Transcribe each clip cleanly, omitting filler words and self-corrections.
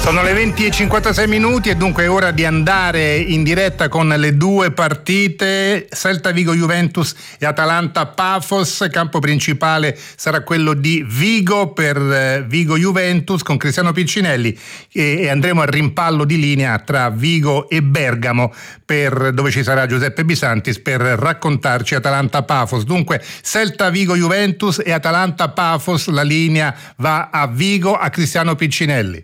Sono le 20:56 e dunque è ora di andare in diretta con le due partite, Celta Vigo Juventus e Atalanta Pafos. Campo principale sarà quello di Vigo per Vigo Juventus con Cristiano Piccinelli e andremo al rimpallo di linea tra Vigo e Bergamo dove ci sarà Giuseppe Bisantis per raccontarci Atalanta Pafos. Dunque Celta Vigo Juventus e Atalanta Pafos, la linea va a Vigo, a Cristiano Piccinelli.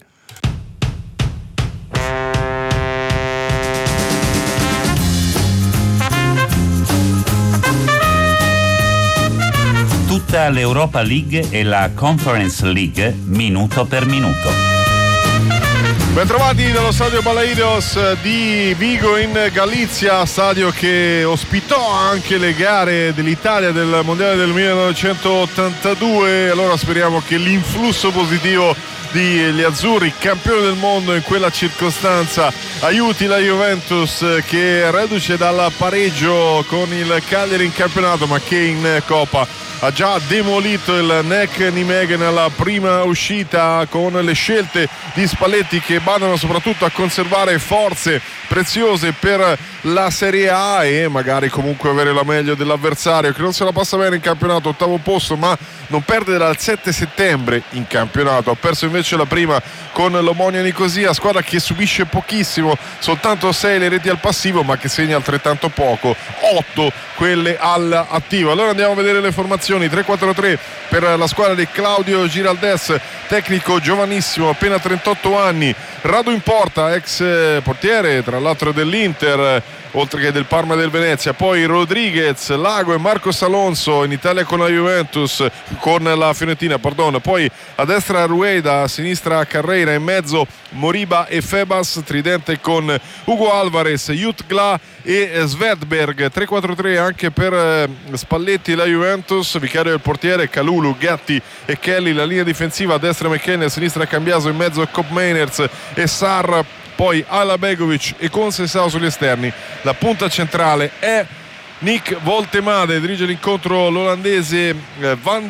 Tutta l'Europa League e la Conference League minuto per minuto. Bentrovati dallo stadio Balaidos di Vigo in Galizia, stadio che ospitò anche le gare dell'Italia del Mondiale del 1982. Allora speriamo che l'influsso positivo degli azzurri, campioni del mondo in quella circostanza, aiuti la Juventus che reduce dal pareggio con il Cagliari in campionato, ma che in Coppa ha già demolito il NEC Nijmegen nella prima uscita, con le scelte di Spalletti che badano soprattutto a conservare forze preziose per la Serie A e magari comunque avere la meglio dell'avversario, che non se la passa bene in campionato, ottavo posto, ma non perde dal 7 settembre in campionato. Ha perso invece la prima con l'Omonia Nicosia, squadra che subisce pochissimo, soltanto 6 le reti al passivo, ma che segna altrettanto poco, 8 quelle all'attivo. Allora andiamo a vedere le formazioni. 3-4-3 per la squadra di Claudio Giraldes, tecnico giovanissimo, appena 38 anni. Radu in porta, ex portiere tra l'altro dell'Inter, oltre che del Parma e del Venezia. Poi Rodriguez, Lago e Marcos Alonso in Italia con la Juventus, con la Fiorentina, pardon. Poi a destra Rueda, a sinistra Carreira, in mezzo Moriba e Febas, tridente con Hugo Alvarez, Jutgla e Svedberg. 3-4-3 anche per Spalletti e la Juventus, vicario del portiere Kalulu, Gatti e Kelly. La linea difensiva a destra McKennie, a sinistra Cambiaso, in mezzo Kopp Meiners e Sarr, poi Ala Begovic e Conceição sugli esterni. La punta centrale è Nick Woltemade, dirige l'incontro l'olandese Van